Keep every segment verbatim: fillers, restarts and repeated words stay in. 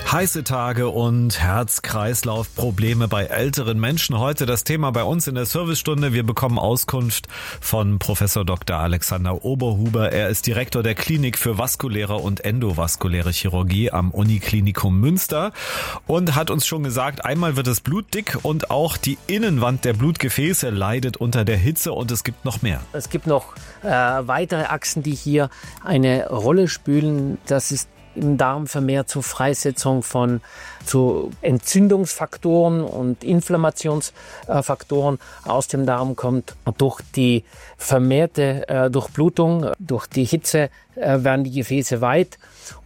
Heiße Tage und Herz-Kreislauf-Probleme bei älteren Menschen. Heute das Thema bei uns in der Servicestunde. Wir bekommen Auskunft von Professor Doktor Alexander Oberhuber. Er ist Direktor der Klinik für vaskuläre und endovaskuläre Chirurgie am Uniklinikum Münster und hat uns schon gesagt, einmal wird das Blut dick und auch die Innenwand der Blutgefäße leidet unter der Hitze und es gibt noch mehr. Es gibt noch äh, weitere Achsen, die hier eine Rolle spielen. Das ist im Darm vermehrt zur Freisetzung von zu Entzündungsfaktoren und Inflammationsfaktoren aus dem Darm kommt. Durch die vermehrte äh, Durchblutung, durch die Hitze äh, werden die Gefäße weit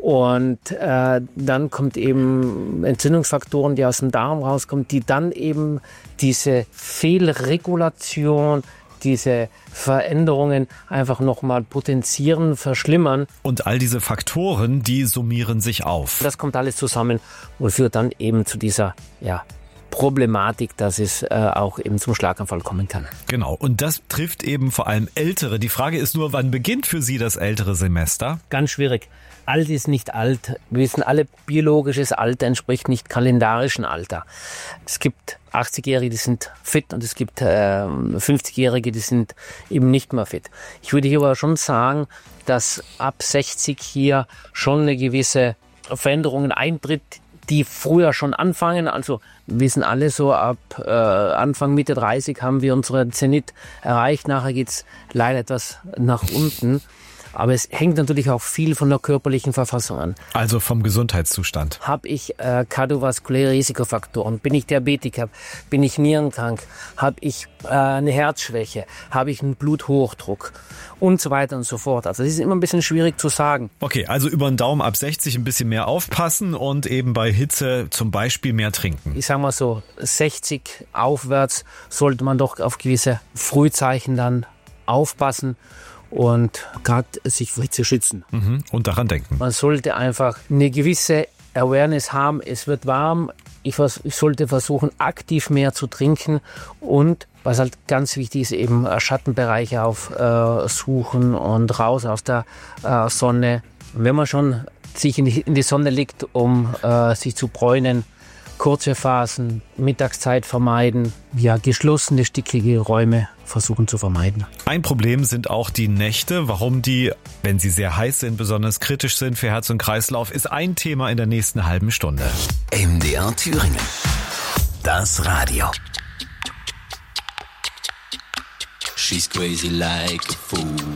und äh, dann kommt eben Entzündungsfaktoren, die aus dem Darm rauskommen, die dann eben diese Fehlregulation, diese Veränderungen einfach nochmal potenzieren, verschlimmern. Und all diese Faktoren, die summieren sich auf. Das kommt alles zusammen und führt dann eben zu dieser, ja, Problematik, dass es äh, auch eben zum Schlaganfall kommen kann. Genau, und das trifft eben vor allem Ältere. Die Frage ist nur, wann beginnt für Sie das ältere Semester? Ganz schwierig. Alt ist nicht alt. Wir wissen alle, biologisches Alter entspricht nicht kalendarischen Alter. Es gibt achtzigjährige, die sind fit und es gibt äh, fünfzigjährige, die sind eben nicht mehr fit. Ich würde hier aber schon sagen, dass ab sechzig hier schon eine gewisse Veränderungen eintritt, die früher schon anfangen. Also wir wissen alle so, ab äh, Anfang, Mitte dreißig haben wir unseren Zenit erreicht. Nachher geht's leider etwas nach unten. Aber es hängt natürlich auch viel von der körperlichen Verfassung an. Also vom Gesundheitszustand. Habe ich äh, kardiovaskuläre Risikofaktoren? Bin ich Diabetiker? Bin ich nierenkrank? Habe ich äh, eine Herzschwäche? Habe ich einen Bluthochdruck? Und so weiter und so fort. Also das ist immer ein bisschen schwierig zu sagen. Okay, also über den Daumen ab sechzig ein bisschen mehr aufpassen und eben bei Hitze zum Beispiel mehr trinken. Ich sage mal so, sechzig aufwärts sollte man doch auf gewisse Frühzeichen dann aufpassen und gerade sich vor Hitze schützen. Mhm. Und daran denken. Man sollte einfach eine gewisse Awareness haben, es wird warm, ich, vers- ich sollte versuchen, aktiv mehr zu trinken und was halt ganz wichtig ist, eben Schattenbereiche aufsuchen äh, und raus aus der äh, Sonne. Wenn man schon sich in die, in die Sonne legt, um äh, sich zu bräunen, kurze Phasen, Mittagszeit vermeiden, ja, geschlossene, stickige Räume versuchen zu vermeiden. Ein Problem sind auch die Nächte. Warum die, wenn sie sehr heiß sind, besonders kritisch sind für Herz und Kreislauf, ist ein Thema in der nächsten halben Stunde. M D R Thüringen. Das Radio. She's crazy like a fool.